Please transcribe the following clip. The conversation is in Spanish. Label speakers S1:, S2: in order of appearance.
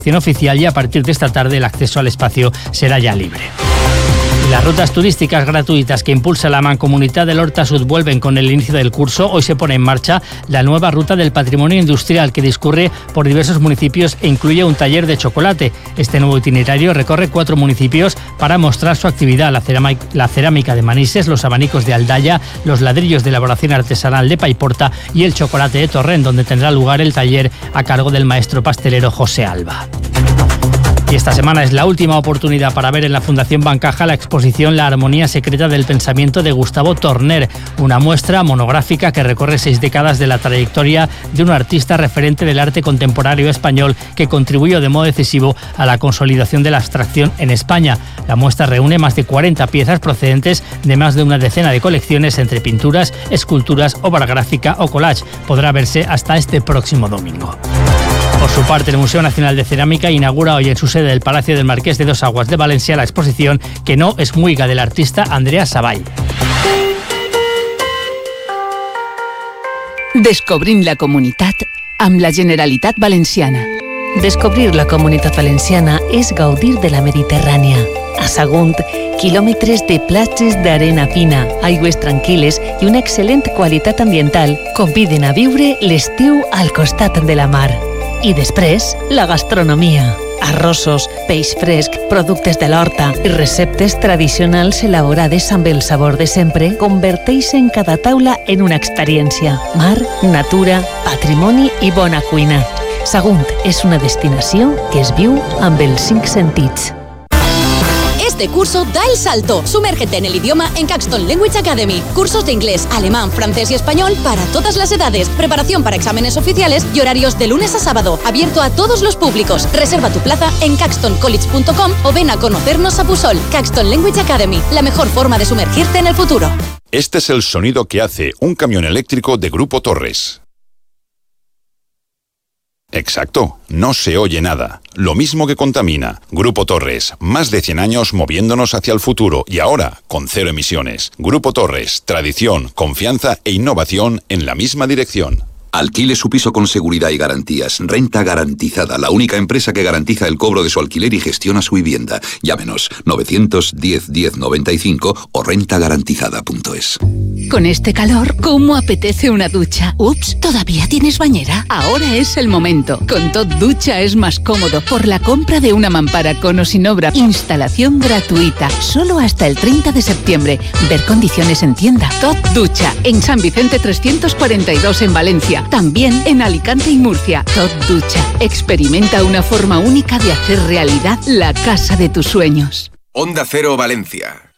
S1: oficial y a partir de esta tarde el acceso al espacio será ya libre. Las rutas turísticas gratuitas que impulsa la Mancomunitat del Horta Sud vuelven con el inicio del curso. Hoy se pone en marcha la nueva ruta del patrimonio industrial que discurre por diversos municipios e incluye un taller de chocolate. Este nuevo itinerario recorre 4 municipios para mostrar su actividad: la cerámica de Manises, los abanicos de Aldaya, los ladrillos de elaboración artesanal de Paiporta y el chocolate de Torrent, donde tendrá lugar el taller a cargo del maestro pastelero José Alba. Y esta semana es la última oportunidad para ver en la Fundación Bancaja la exposición La armonía secreta del pensamiento de Gustavo Torner, una muestra monográfica que recorre 6 décadas de la trayectoria de un artista referente del arte contemporáneo español que contribuyó de modo decisivo a la consolidación de la abstracción en España. La muestra reúne más de 40 piezas procedentes de más de una decena de colecciones entre pinturas, esculturas, obra gráfica o collage. Podrá verse hasta este próximo domingo. Por su parte, el Museo Nacional de Cerámica inaugura hoy en su sede del Palacio del Marqués de Dos Aguas de Valencia la exposición Que no és muiga del artista Andrea Savall.
S2: Descobrint la comunitat amb la Generalitat Valenciana.
S3: Descobrir la Comunitat Valenciana és gaudir de la Mediterrània. A Sagunt, quilòmetres de platges d'arena fina, aigües tranquil·les i una excel·lent qualitat ambiental conviden a viure l'estiu al costat de la mar. I després, la gastronomia. Arrossos, peix fresc, productes de l'horta i receptes tradicionals elaborades amb el sabor de sempre converteixen cada taula en una experiència. Mar, natura, patrimoni i bona cuina. Sagunt és una destinació que es viu amb els 5 sentits.
S4: Este curso da el salto. Sumérgete en el idioma en Caxton Language Academy. Cursos de inglés, alemán, francés y español para todas las edades. Preparación para exámenes oficiales y horarios de lunes a sábado. Abierto a todos los públicos. Reserva tu plaza en caxtoncollege.com o ven a conocernos a Pusol. Caxton Language Academy. La mejor forma de sumergirte en el futuro.
S5: Este es el sonido que hace un camión eléctrico de Grupo Torres. Exacto, no se oye nada. Lo mismo que contamina. Grupo Torres, más de 100 años moviéndonos hacia el futuro y ahora con 0 emisiones. Grupo Torres, tradición, confianza e innovación en la misma dirección.
S6: Alquile su piso con seguridad y garantías. Renta Garantizada, la única empresa que garantiza el cobro de su alquiler y gestiona su vivienda. Llámenos 910 1095 o rentagarantizada.es.
S2: Con este calor, ¿cómo apetece una ducha? Ups, ¿todavía tienes bañera? Ahora es el momento. Con Tot Ducha es más cómodo por la compra de una mampara con o sin obra. Instalación gratuita. Solo hasta el 30 de septiembre. Ver condiciones en tienda. Tot Ducha. En San Vicente 342 en Valencia. También en Alicante y Murcia. Tot Ducha. Experimenta una forma única de hacer realidad la casa de tus sueños.
S7: Onda Cero Valencia.